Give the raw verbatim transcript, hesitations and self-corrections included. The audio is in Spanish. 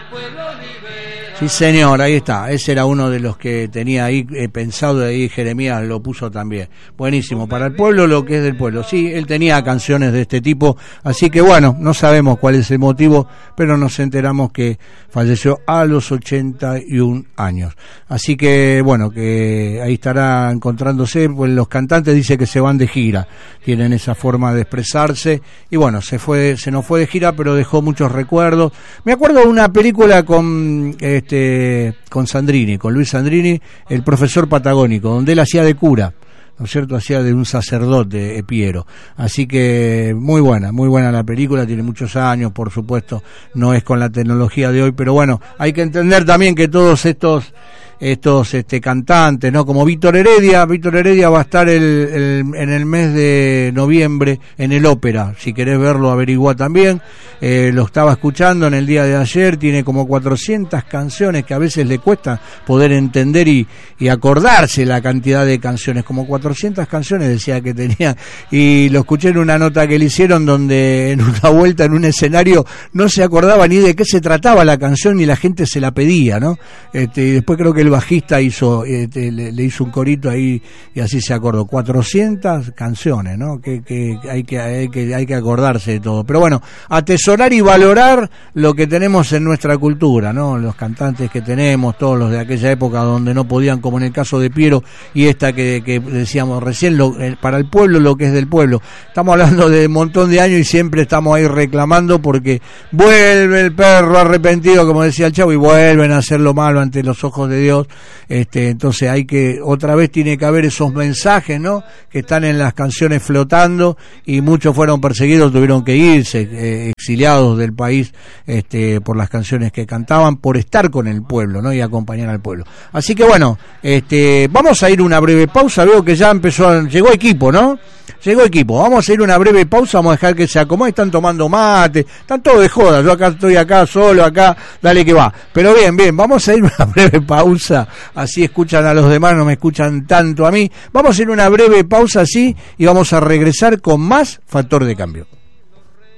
Sí, señor, ahí está. Ese era uno de los que tenía ahí eh, pensado, y ahí Jeremías lo puso también. Buenísimo, para el pueblo lo que es del pueblo. Sí, él tenía canciones de este tipo, así que bueno, no sabemos cuál es el motivo, pero nos enteramos que falleció a los ochenta y un años. Así que bueno, que ahí estará encontrándose, pues los cantantes dicen que se van de gira, tienen esa forma de expresarse, y bueno, se fue, se nos fue de gira, pero dejó muchos recuerdos. Me acuerdo de una película con eh, Este, con Sandrini, con Luis Sandrini, El profesor patagónico, donde él hacía de cura, ¿no es cierto? Hacía de un sacerdote, Piero. Así que muy buena, muy buena la película, tiene muchos años, por supuesto, no es con la tecnología de hoy, pero bueno, hay que entender también que todos estos estos este cantantes, ¿no? Como Víctor Heredia, Víctor Heredia va a estar el, el, en el mes de noviembre en el Ópera, si querés verlo averiguá también, eh, lo estaba escuchando en el día de ayer, tiene como cuatrocientas canciones que a veces le cuesta poder entender y, y acordarse la cantidad de canciones, como cuatrocientas canciones decía que tenía, y lo escuché en una nota que le hicieron donde en una vuelta en un escenario no se acordaba ni de qué se trataba la canción ni la gente se la pedía, ¿no? Este, y después creo que el bajista hizo este, le, le hizo un corito ahí y así se acordó. Cuatrocientas canciones, ¿no? Que, que hay que hay que hay que acordarse de todo. Pero bueno, atesorar y valorar lo que tenemos en nuestra cultura, ¿no? Los cantantes que tenemos, todos los de aquella época donde no podían, como en el caso de Piero y esta que, que decíamos recién, lo, para el pueblo lo que es del pueblo. Estamos hablando de un montón de años y siempre estamos ahí reclamando porque vuelve el perro arrepentido, como decía el Chavo, y vuelven a hacer lo malo ante los ojos de Dios. Este, entonces hay que, otra vez tiene que haber esos mensajes, ¿no? Que están en las canciones flotando, y muchos fueron perseguidos, tuvieron que irse, eh, exiliados del país, este, por las canciones que cantaban, por estar con el pueblo, ¿no? Y acompañar al pueblo. Así que bueno, este, vamos a ir una breve pausa, veo que ya empezó, llegó equipo, ¿no? Llegó equipo, vamos a ir una breve pausa, vamos a dejar que se acomode, están tomando mate, están todos de joda, yo acá estoy acá solo, acá, dale que va. Pero bien, bien, vamos a ir una breve pausa, así escuchan a los demás, no me escuchan tanto a mí. Vamos a ir una breve pausa así y vamos a regresar con más Factor de Cambio.